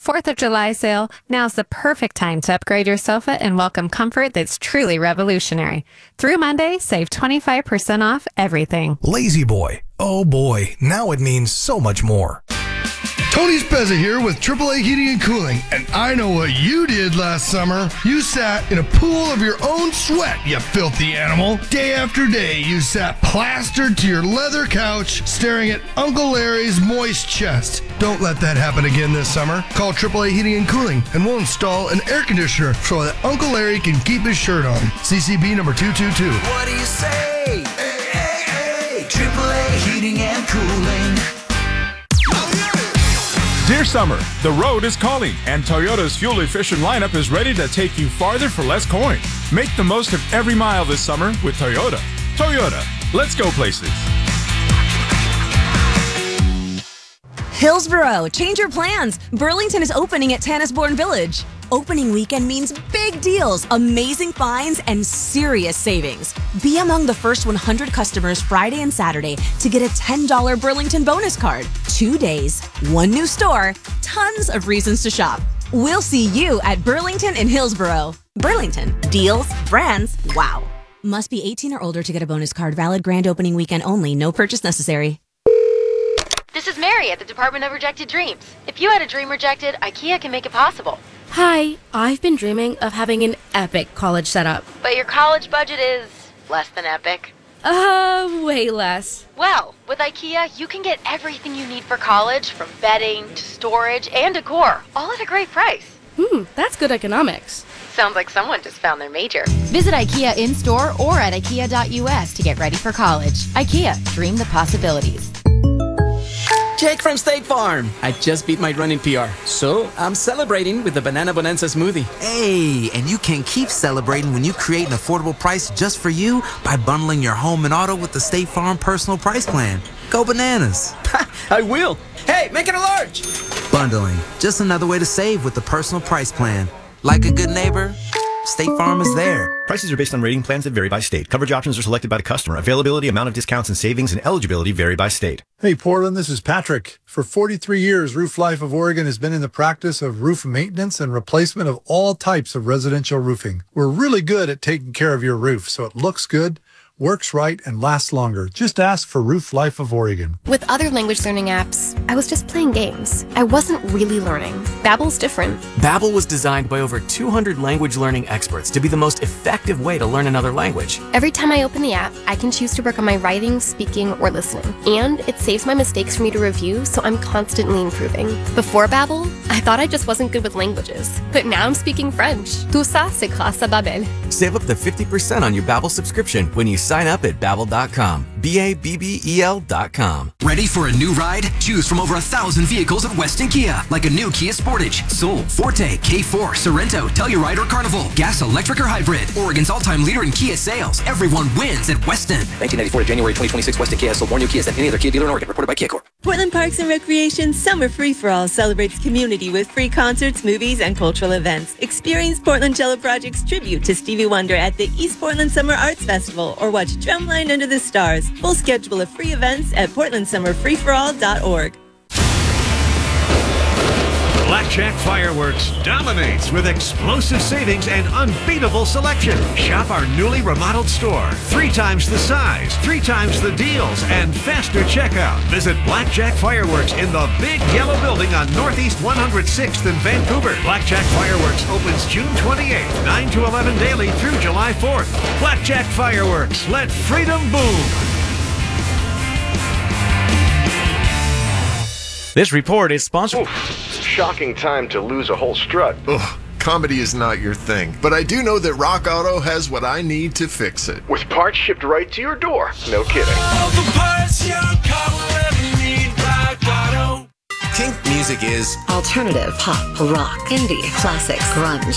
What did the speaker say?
4th of July sale, now's the perfect time to upgrade your sofa and welcome comfort that's truly revolutionary. Through Monday, save 25% off everything. Lazy Boy. Oh boy, now it means so much more. Tony's Pezza here with AAA Heating and Cooling, and I know what you did last summer. You sat in a pool of your own sweat, you filthy animal. Day after day, you sat plastered to your leather couch, staring at Uncle Larry's moist chest. Don't let that happen again this summer. Call AAA Heating and Cooling, and we'll install an air conditioner so that Uncle Larry can keep his shirt on. CCB number 222. What do you say? Hey, AAA Heating and Cooling. Dear summer, the road is calling, and Toyota's fuel-efficient lineup is ready to take you farther for less coin. Make the most of every mile this summer with Toyota. Toyota, let's go places. Hillsboro, change your plans. Burlington is opening at Tannisbourne Village. Opening weekend means big deals, amazing finds, and serious savings. Be among the first 100 customers Friday and Saturday to get a $10 Burlington bonus card. 2 days, 1 new store, tons of reasons to shop. We'll see you at Burlington in Hillsboro. Burlington, deals, brands, wow. Must be 18 or older to get a bonus card. Valid grand opening weekend only. No purchase necessary. This is Mary at the Department of Rejected Dreams. If you had a dream rejected, IKEA can make it possible. Hi, I've been dreaming of having an epic college setup. But your college budget is less than epic. Way less. Well, with IKEA, you can get everything you need for college, from bedding to storage and decor, all at a great price. That's good economics. Sounds like someone just found their major. Visit IKEA in-store or at IKEA.us to get ready for college. IKEA, dream the possibilities. Jake from State Farm. I just beat my running PR, so I'm celebrating with the Banana Bonanza smoothie. Hey, and you can keep celebrating when you create an affordable price just for you by bundling your home and auto with the State Farm Personal Price Plan. Go bananas. I will. Hey, make it a large. Bundling, just another way to save with the Personal Price Plan. Like a good neighbor, State Farm is there. Prices are based on rating plans that vary by state. Coverage options are selected by the customer. Availability, amount of discounts and savings, and eligibility vary by state. Hey, Portland, this is Patrick. For 43 years, Roof Life of Oregon has been in the practice of roof maintenance and replacement of all types of residential roofing. We're really good at taking care of your roof so it looks good, works right, and lasts longer. Just ask for Roof Life of Oregon. With other language learning apps, I was just playing games. I wasn't really learning. Babbel's different. Babbel was designed by over 200 language learning experts to be the most effective way to learn another language. Every time I open the app, I can choose to work on my writing, speaking, or listening. And it saves my mistakes for me to review, so I'm constantly improving. Before Babbel, I thought I just wasn't good with languages. But now I'm speaking French. Tout ça, c'est grâce à Babbel. Save up to 50% on your Babbel subscription when you sign up at Babbel.com. Babbel.com. Ready for a new ride? Choose from over 1,000 vehicles at Weston Kia, like a new Kia Sportage, Soul, Forte, K4, Sorento, Telluride, or Carnival. Gas, electric, or hybrid. Oregon's all-time leader in Kia sales. Everyone wins at Weston. 1994 to January 2026, Weston Kia sold more new Kias than any other Kia dealer in Oregon. Reported by Kia Corp. Portland Parks and Recreation Summer Free-for-All celebrates community with free concerts, movies, and cultural events. Experience Portland Cello Project's tribute to Stevie Wonder at the East Portland Summer Arts Festival, or watch Drumline Under the Stars. Full schedule of free events at portlandsummerfreeforall.org. Blackjack Fireworks dominates with explosive savings and unbeatable selection. Shop our newly remodeled store. 3 times the size, 3 times the deals, and faster checkout. Visit Blackjack Fireworks in the big yellow building on Northeast 106th in Vancouver. Blackjack Fireworks opens June 28th, 9 to 11 daily through July 4th. Blackjack Fireworks, let freedom boom. This report is sponsored. Shocking time to lose a whole strut. Ugh, comedy is not your thing, but I do know that Rock Auto has what I need to fix it. With parts shipped right to your door. No kidding. All the parts your car will ever need, Rock Auto. Kink music is alternative, pop, rock, indie, classics, grunge,